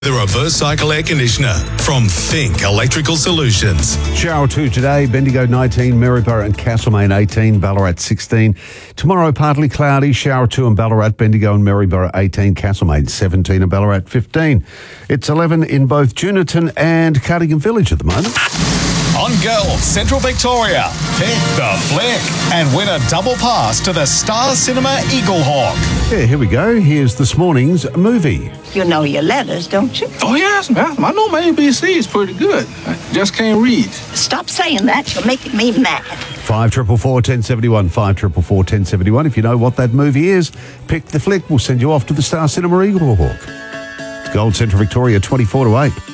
The reverse cycle air conditioner from Think Electrical Solutions. Shower 2 today, Bendigo 19, Maryborough and Castlemaine 18, Ballarat 16. Tomorrow, partly cloudy, shower 2 in Ballarat, Bendigo and Maryborough 18, Castlemaine 17 and Ballarat 15. It's 11 in both Juniton and Cardigan Village at the moment. On Girls, Central Victoria, pick the flick and win a double pass to the Star Cinema Eaglehawk. Yeah, here we go. Here's this morning's movie. You know your letters, don't you? Oh, yes, ma'am. I know my ABC is pretty good. I just can't read. Stop saying that. You're making me mad. 5444 1071, 5444 1071. If you know what that movie is, pick the flick. We'll send you off to the Star Cinema Eaglehawk. Gold Central Victoria 24 to 8.